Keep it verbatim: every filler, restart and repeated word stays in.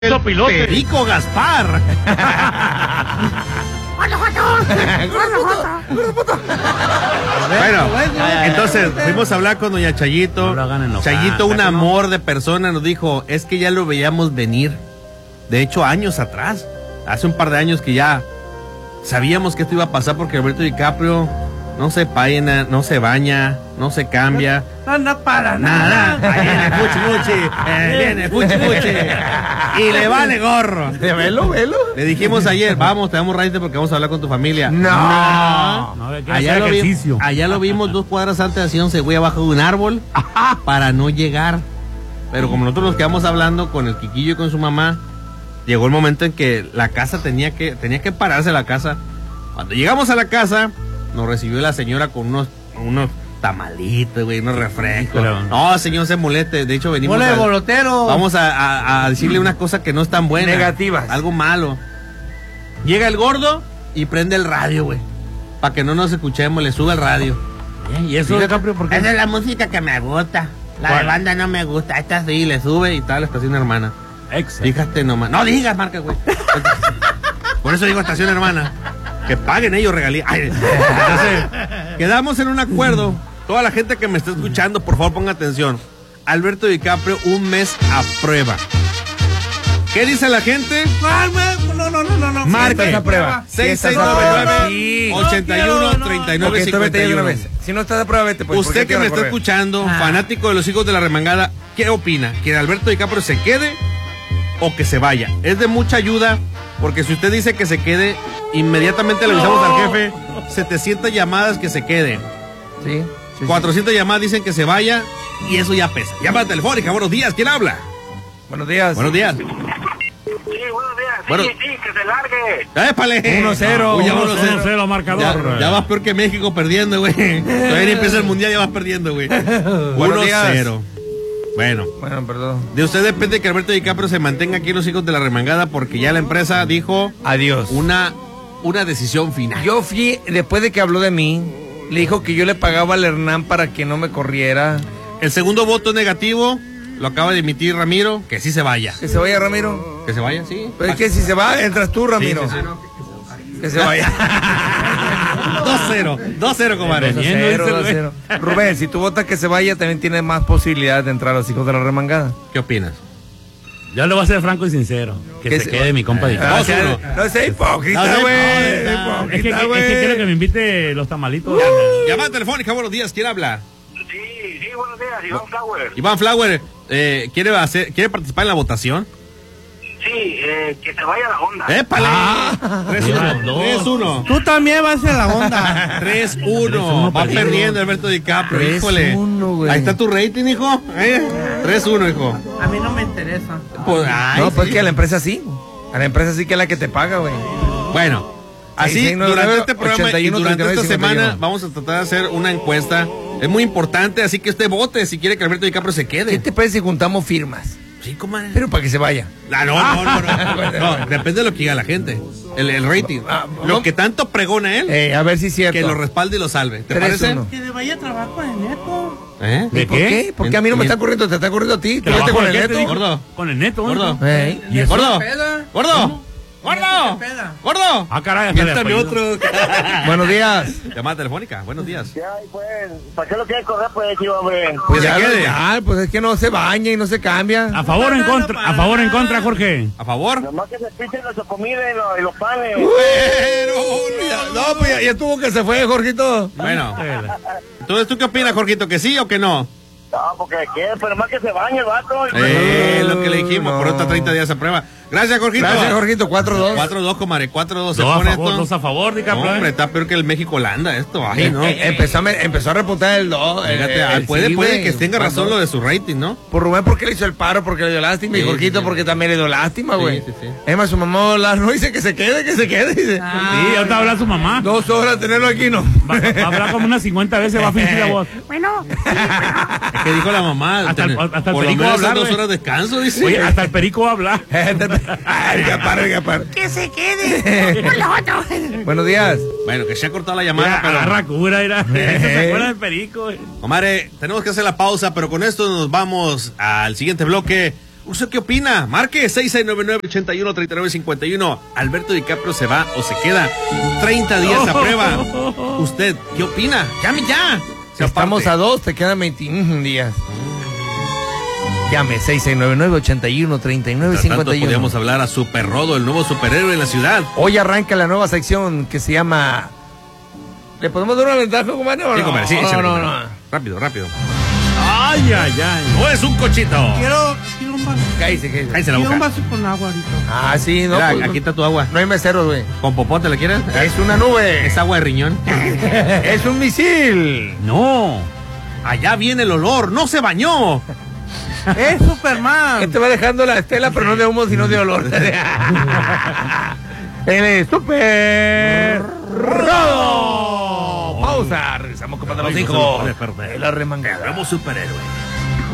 El pilote. Perico Gaspar. Bueno, entonces fuimos a hablar con doña Chayito. No Chayito, un amor de persona, nos dijo, es que ya lo veíamos venir. De hecho, años atrás, hace un par de años que ya sabíamos que esto iba a pasar porque Alberto DiCaprio no se peina, no se baña, no se cambia. No, no para Nada. nada. Ahí viene fuchi fuchi, eh, viene fuchi fuchi. Y le vale gorro. Velo, velo. Le dijimos ayer, vamos, te damos raíz porque vamos a hablar con tu familia. No. No, hay que Allá hacer lo, vi- ejercicio. allá lo vimos dos cuadras antes, hacía un cegüey abajo de un árbol para no llegar. Pero como nosotros nos quedamos hablando con el Quiquillo y con su mamá, llegó el momento en que la casa tenía que, tenía que pararse la casa. Cuando llegamos a la casa, nos recibió la señora con unos, unos tamalitos, güey, unos refrescos. Pero- No, señor, se moleste. De hecho, venimos Mole de a- bolotero. Vamos a, a- a decirle unas cosas que no están buenas. Negativas. Algo malo. Llega el gordo y prende el radio, güey. Para que no nos escuchemos, le sube el radio. Bien, ¿y eso, DiCaprio, por qué? Esa es la música que me gusta. La ¿Cuál? de banda no me gusta. Esta sí, le sube y tal, la estación hermana. Exa. Fíjate nomás. No digas, marca, güey. Por eso digo estación hermana. Que paguen ellos regalías. Ay, entonces, quedamos en un acuerdo. Toda la gente que me está escuchando, por favor, ponga atención. Alberto DiCaprio, un mes a prueba. ¿Qué dice la gente? No, no, no, no, no. Marca esa prueba. seis Sí, seis estás a nueve prueba. nueve, Sí. ochenta y uno, treinta y nueve, Ok, tú vete cincuenta y de una uno. vez. Si no estás a prueba, vete. Pues, ¿por Usted qué te que me vas a está correr? escuchando, fanático de los hijos de la remangada, ¿qué opina? ¿Que Alberto DiCaprio se quede o que se vaya? Es de mucha ayuda, porque si usted dice que se quede, inmediatamente le avisamos al jefe, setecientas llamadas que se quede. Sí. sí, cuatrocientas llamadas dicen que se vaya, y eso ya pesa. Llamada telefónica, buenos días, ¿quién habla? sí. Buenos días. Buenos días. Sí, buenos días. Sí, Bueno. sí, que se largue. ¡Épale! uno cero. Uy, ya uno uno cero, cero. cero marcador. Ya, ya vas peor que México perdiendo, güey. Todavía ni empieza el mundial, ya vas perdiendo, güey. uno cero. Bueno, Bueno, perdón. de usted depende que Alberto DiCaprio se mantenga aquí en los hijos de la remangada, porque ya la empresa dijo Adiós. una, una decisión final. Yo fui, después de que habló de mí, le dijo que yo le pagaba al Hernán para que no me corriera. El segundo voto negativo lo acaba de emitir Ramiro, que sí se vaya. Que se vaya, Ramiro. Que se vaya, sí. Pero es que si se va, entras tú, Ramiro. Sí, sí, sí. Que se vaya. dos cero, dos cero, comadre. Bien, Cero, dice el dos güey. cero. Rubén, si tú votas que se vaya, también tienes más posibilidades de entrar a los hijos de la remangada. ¿Qué opinas? Yo le voy a ser franco y sincero. Que, Que se, se- quede mi compa DiCaprio. No, Dos, sea- uno. no sea hipócrita, No sea güey. hipócrita. Es que, Hipócrita, es güey. que quiero que me invite los tamalitos. Llamada telefónica, buenos días, ¿quién habla? Sí, sí, buenos días. Iván Flower. Iván Flower, eh, ¿quiere, hacer, ¿quiere participar en la votación? Sí, eh, que se vaya la onda. ¡Épale! tres mira, uno. dos. tres uno. Tú también vas en la onda. tres tres uno. uno Va perdiendo. perdiendo Alberto DiCaprio, tres híjole. uno, güey. Ahí está tu rating, hijo. ¿Eh? tres uno, hijo. A mí no me interesa. Pues, ay, No, pues sí. que a la empresa sí. A la empresa sí que es la que te paga, güey. Bueno, así seis, seis, nueve, durante nueve, este programa ochenta y y uno, durante treinta y esta nueve, cincuenta y semana uno. vamos a tratar de hacer una encuesta. Es muy importante, así que usted vote si quiere que Alberto DiCaprio se ¿Qué quede. te parece si juntamos firmas? Sí, comadre. Pero para que se vaya. Ah, no, no, no, no. No, depende de lo que diga la gente. El, el rating. Ah, Lo no. que tanto pregona él, Eh, a ver si es cierto. que lo respalde y lo salve. ¿Te tres parece? uno. Que le vaya a trabajar con el neto. ¿Eh? ¿De ¿Por qué? qué? Porque a mí no me está ocurriendo, te está ocurriendo a ti. Tú ¿Trabajo vete con el de qué te neto. digo? Gordo. Con el neto, Gordo. ¿no? Ey. ¿Y eso? Gordo. Peda. Gordo. Gordo. Peda. Gordo. Ah, caray, hasta le Miéntame apellido. otro. Buenos días. Llamada telefónica. Buenos días. ¿Qué hay, pues? ¿Para qué lo quieres correr, pues, chivo, hombre? Pues ya se lo- quede. ya, pues es que no se baña y no se cambia. A favor o en contra, a favor o en contra, Jorge. ¿A favor? Nomás que se pichen los comida y los, y los panes. Pero, No, pues ya, ya tuvo que se fue, Jorgito. Bueno, entonces, ¿tú qué opinas, Jorgito? ¿Que sí o que no? No, porque ¿qué? Pero más que se bañe el vato. Eh, lo que le dijimos, no. por estos treinta días a prueba. Gracias, Jorgito. Gracias, Jorgito. cuatro dos. cuatro dos, comadre. cuatro dos. Se Dos a pone favor, esto. dos a favor, DiCaprio. Hombre, está peor que el México-Holanda esto. Ay, no. Eh, empezó, a, me- empezó a repuntar el dos. Fíjate, ah, puede, puede que tenga razón lo de su rating, ¿no? Por Rubén, porque le hizo el paro, porque le dio lástima. Sí, y Jorgito, sí, sí. porque también le dio lástima, güey. Sí, sí, sí. Es más, su mamá la- no dice que se quede, que se quede. Dice. Sí, ahorita habla su mamá. Dos horas tenerlo aquí, no. Va, va a hablar como unas cincuenta veces, va a fingir la voz. Es que dijo la mamá. Hasta el- ten- hasta el por lo perico menos va a hablar, dos güey. horas de descanso, dice. Oye, hasta el perico va a hablar. Ay, capar, el capar. Que se quede. Por lo otro. Buenos días. Bueno, que se ha cortado la llamada, Mira, pero... agarra cura, mira. ¿Se acuerdan del perico? güey? Comadre, tenemos que hacer la pausa, pero con esto nos vamos al siguiente bloque. ¿Usted qué opina? Marque seis seis nueve nueve, ocho uno, tres nueve cinco uno. Alberto DiCaprio se va o se queda treinta días a prueba. ¿Usted qué opina? ¡Llame ya! Si estamos a dos, te quedan veintiún días. Llame seis seis nueve nueve, ocho uno, tres nueve cinco uno. Podríamos hablar a Super Rodo, el nuevo superhéroe en la ciudad. Hoy arranca la nueva sección que se llama... ¿Le podemos dar una ventaja, compadre? Sí, compadre, sí, no, sí, no, no, compadre. no. Rápido, rápido. Ay, ay, ay. No es un cochito. Quiero, quiero un vaso. Cállese, cállese. Cállese la Quiero un boca. vaso con agua ahorita. Ah, sí, no. Mira, pues, aquí está tu agua. no hay meseros, güey. ¿Con popote la quieres? Es una nube. Es agua de riñón. Es un misil. No. Allá viene el olor. No se bañó. ¡Es Superman! Este va dejando la estela, pero no de humo, sino de olor. Él es Super Rodo. Pausa. Regresamos con los hijos. No se puede perder. De la remangada. Nuevo superhéroe.